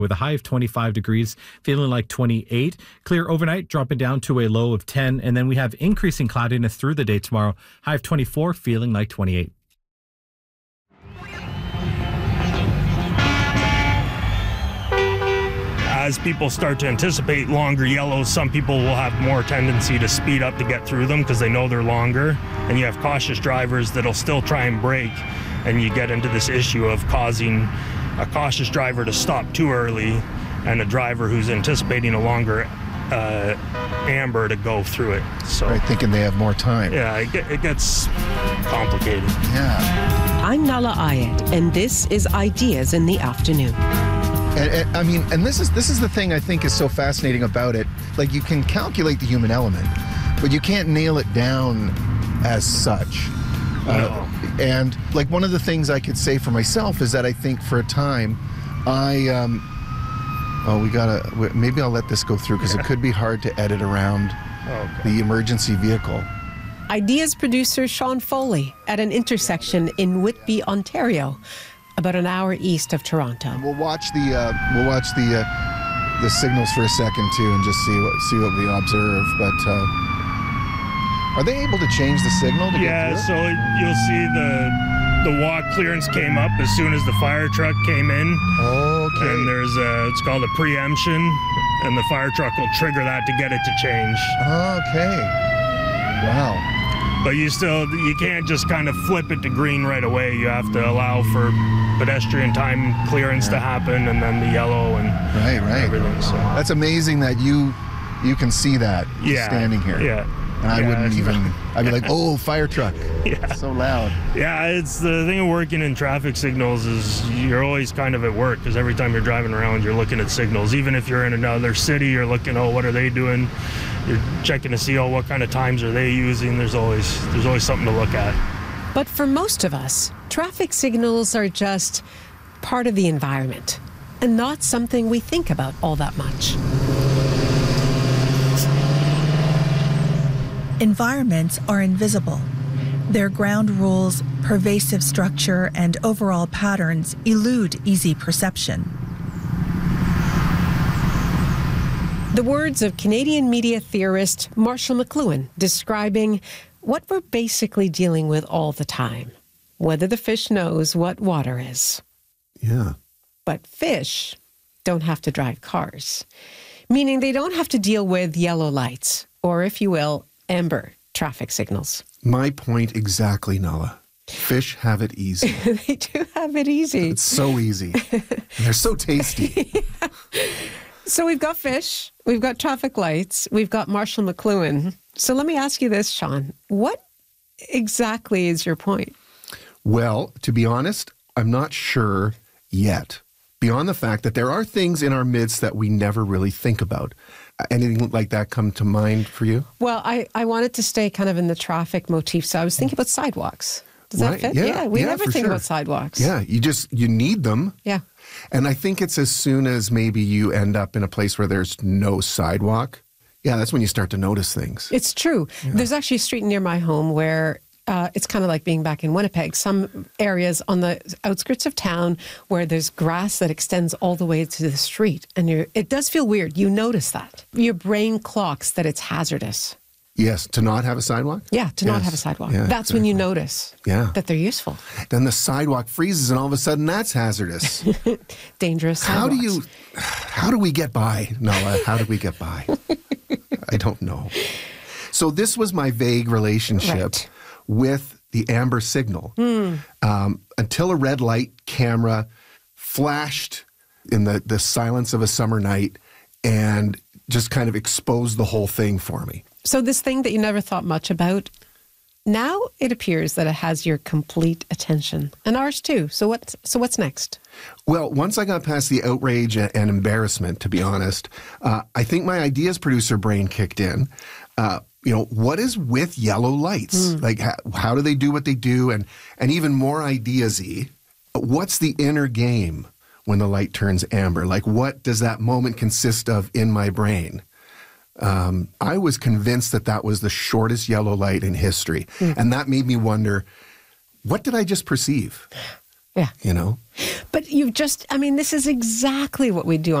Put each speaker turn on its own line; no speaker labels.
with a high of 25 degrees, feeling like 28. Clear overnight, dropping down to a low of 10. And then we have increasing cloudiness through the day tomorrow, high of 24, feeling like 28.
As people start to anticipate longer yellows, some people will have more tendency to speed up to get through them because they know they're longer. And you have cautious drivers that'll still try and brake, and you get into this issue of causing a cautious driver to stop too early and a driver who's anticipating a longer amber to go through it. So,
right, thinking they have more time.
Yeah, it gets complicated.
Yeah.
I'm Nala Ayed, and this is Ideas in the Afternoon.
And this is the thing I think is so fascinating about it. Like, you can calculate the human element, but you can't nail it down as such.
No.
And like, one of the things I could say for myself is that I think for a time, maybe I'll let this go through because it could be hard to edit around the emergency vehicle.
Ideas producer Sean Foley at an intersection in Whitby, Ontario, about an hour east of Toronto.
We'll watch the signals for a second too, and just see what we observe. But are they able to change the signal?
So you'll see the walk clearance came up as soon as the fire truck came in.
Okay.
And there's it's called a preemption, and the fire truck will trigger that to get it to change.
Okay. Wow.
But you can't just kind of flip it to green right away. You have to allow for pedestrian time clearance to happen, and then the yellow and everything. So
that's amazing that you can see that standing here.
Yeah.
And I wouldn't even, I'd be like, oh, fire truck.
Yeah.
So loud.
Yeah, it's the thing of working in traffic signals is you're always kind of at work because every time you're driving around, you're looking at signals. Even if you're in another city, you're looking, what are they doing? You're checking to see, what kind of times are they using? There's always something to look at.
But for most of us, traffic signals are just part of the environment and not something we think about all that much.
Environments are invisible. Their ground rules, pervasive structure, and overall patterns elude easy perception.
The words of Canadian media theorist Marshall McLuhan describing what we're basically dealing with all the time, whether the fish knows what water is.
Yeah.
But fish don't have to drive cars, meaning they don't have to deal with yellow lights, or if you will, amber traffic signals.
My point exactly, Nala. Fish have it easy.
They do have it easy.
It's so easy. And they're so tasty.
Yeah. So we've got fish, we've got traffic lights, we've got Marshall McLuhan. So let me ask you this, Sean. What exactly is your point?
Well, to be honest, I'm not sure yet. Beyond the fact that there are things in our midst that we never really think about. Anything like that come to mind for you?
Well, I wanted to stay kind of in the traffic motif, so I was thinking about sidewalks. Does that fit?
Yeah,
we never think about sidewalks.
Yeah, you need them.
Yeah.
And I think it's as soon as maybe you end up in a place where there's no sidewalk, that's when you start to notice things.
It's true. Yeah. There's actually a street near my home where it's kind of like being back in Winnipeg. Some areas on the outskirts of town where there's grass that extends all the way to the street. And it does feel weird. You notice that. Your brain clocks that it's hazardous.
Yes, to not have a sidewalk?
Yeah, to not have a sidewalk.
Yeah,
that's when you notice that they're useful.
Then the sidewalk freezes and all of a sudden that's hazardous.
Dangerous sidewalks.
How do we get by, Nala? How do we get by? I don't know. So this was my vague relationship with the amber signal until a red light camera flashed in the silence of a summer night and just kind of exposed the whole thing for me.
So this thing that you never thought much about, now it appears that it has your complete attention, and ours too. So what's next?
Well, once I got past the outrage and embarrassment, to be honest, I think my ideas producer brain kicked in. What is with yellow lights? Like, how do they do what they do? And even more ideas-y, what's the inner game when the light turns amber? Like, what does that moment consist of in my brain? I was convinced that was the shortest yellow light in history. And that made me wonder, what did I just perceive?
Yeah.
You know?
But this is exactly what we do